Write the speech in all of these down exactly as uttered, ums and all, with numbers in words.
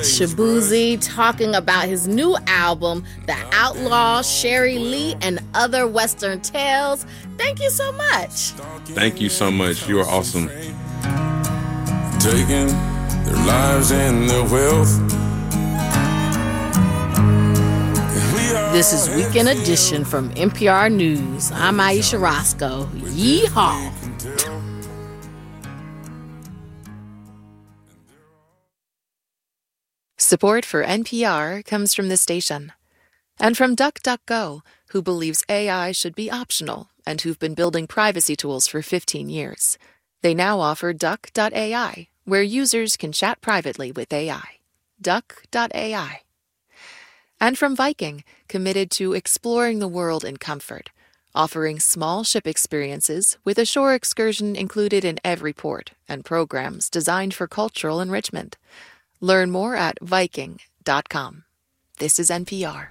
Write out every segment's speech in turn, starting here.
Shaboozey talking about his new album, The Outlaw, Sherry Lee, and Other Western Tales. Thank you so much. Thank you so much. You are awesome. Taking their lives and their wealth. This is Weekend Edition from N P R News. I'm Aisha Roscoe. Yeehaw. Support for N P R comes from this station. And from DuckDuckGo, who believes A I should be optional and who've been building privacy tools for fifteen years. They now offer Duck dot A I, where users can chat privately with A I. Duck dot A I. And from Viking, committed to exploring the world in comfort, offering small ship experiences with a shore excursion included in every port and programs designed for cultural enrichment. Learn more at Viking dot com. This is N P R.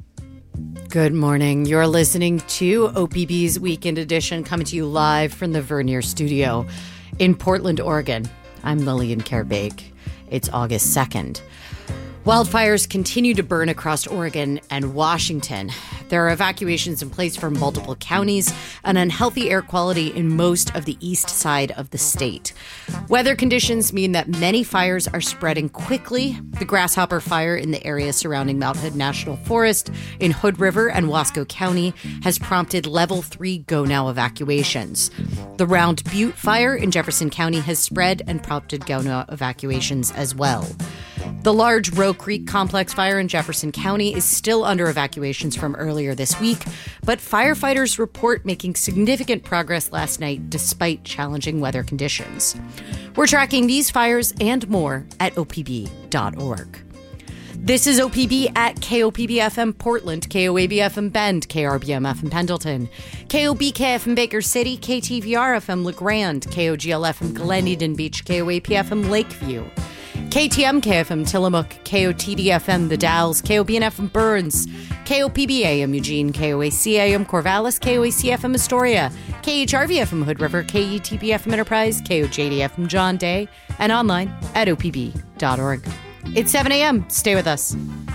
Good morning. You're listening to O P B's Weekend Edition, coming to you live from the Vernier Studio in Portland, Oregon. I'm Lillian Kerr-Bake. It's August second. Wildfires continue to burn across Oregon and Washington. There are evacuations in place for multiple counties and unhealthy air quality in most of the east side of the state. Weather conditions mean that many fires are spreading quickly. The Grasshopper Fire in the area surrounding Mount Hood National Forest in Hood River and Wasco County has prompted level three go-now evacuations. The Round Butte Fire in Jefferson County has spread and prompted go-now evacuations as well. The large Roe Creek Complex fire in Jefferson County is still under evacuations from earlier this week, but firefighters report making significant progress last night despite challenging weather conditions. We're tracking these fires and more at O P B dot org. This is O P B at K O P B F M Portland, K O A B F M Bend, K R B M F M Pendleton, K O B K F M Baker City, K T V R F M LeGrand, K O G L F M Glen Beach, K O A P F M Lakeview, K T M K F M Tillamook, K O T D F M The Dalles, K O B N F M Burns, K O P B A M Eugene, K O A C A M Corvallis, K O A C F M Astoria, K H R V F M Hood River, K E T B F M Enterprise, K O J D F M John Day, and online at O P B dot org. It's seven a.m. Stay with us.